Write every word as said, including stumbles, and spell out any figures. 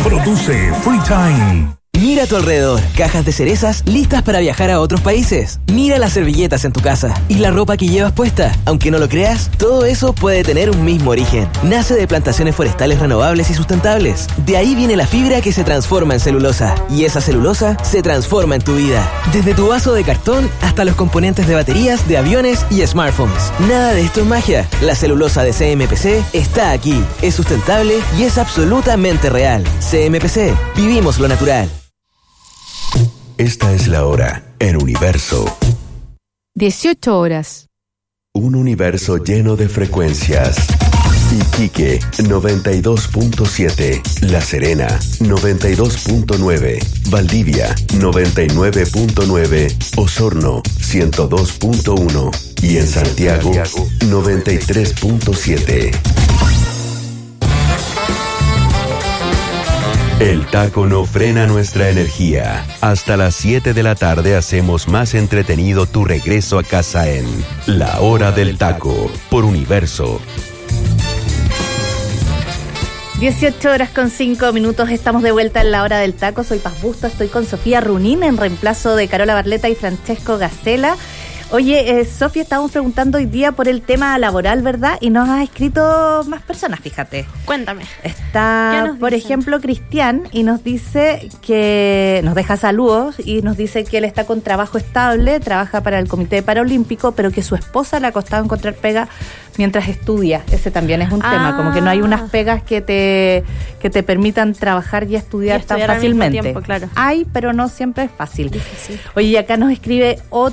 Produce Free Time. Mira a tu alrededor, cajas de cerezas listas para viajar a otros países. Mira las servilletas en tu casa y la ropa que llevas puesta. Aunque no lo creas, todo eso puede tener un mismo origen. Nace de plantaciones forestales renovables y sustentables. De ahí viene la fibra que se transforma en celulosa. Y esa celulosa se transforma en tu vida. Desde tu vaso de cartón hasta los componentes de baterías de aviones y smartphones. Nada de esto es magia. La celulosa de C M P C está aquí. Es sustentable y es absolutamente real. C M P C. Vivimos lo natural. Esta es la hora en Universo. dieciocho horas. Un universo lleno de frecuencias. Iquique, noventa y dos punto siete. La Serena, noventa y dos punto nueve. Valdivia, noventa y nueve punto nueve. Osorno, ciento dos punto uno. Y en Santiago, noventa y tres punto siete. El taco no frena nuestra energía. Hasta las siete de la tarde hacemos más entretenido tu regreso a casa en La Hora del Taco, por Universo. dieciocho horas con cinco minutos, estamos de vuelta en La Hora del Taco. Soy Paz Busto, estoy con Sofía Runín en reemplazo de Carola Barleta y Francesco Gacela. Oye, eh, Sofía, estábamos preguntando hoy día por el tema laboral, ¿verdad? Y nos ha escrito más personas, fíjate. Cuéntame. Está, por dicen? ejemplo, Cristian, y nos dice que nos deja saludos y nos dice que él está con trabajo estable, trabaja para el Comité Paralímpico, pero que su esposa le ha costado encontrar pega mientras estudia. Ese también es un ah. tema, como que no hay unas pegas que te que te permitan trabajar y estudiar, y estudiar tan fácilmente. Tiempo, claro. Hay, pero no siempre es fácil. Difícil. Oye, y acá nos escribe otro